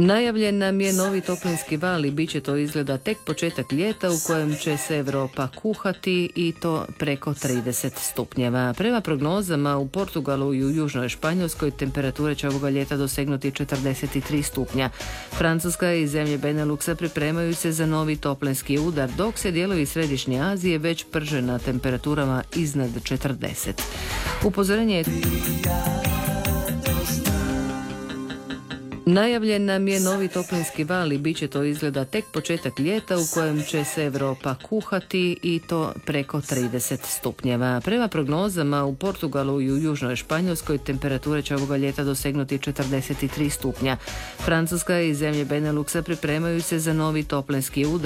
Najavljen nam je novi toplinski val i bit će to izgleda tek početak ljeta u kojem će se Europa kuhati i to preko 30 stupnjeva. Prema prognozama u Portugalu i u južnoj Španjolskoj temperature će ovoga ljeta dosegnuti 43 stupnja. Francuska i zemlje Beneluxa pripremaju se za novi toplinski udar, dok se dijelovi Središnje Azije već prže na temperaturama iznad 40. Upozorenje je... Najavljen nam je novi toplinski val i bit će to izgleda tek početak ljeta u kojem će se Europa kuhati i to preko 30 stupnjeva. Prema prognozama u Portugalu i u južnoj Španjolskoj temperature će ovoga ljeta dosegnuti 43 stupnja. Francuska i zemlje Beneluxa pripremaju se za novi toplinski udar.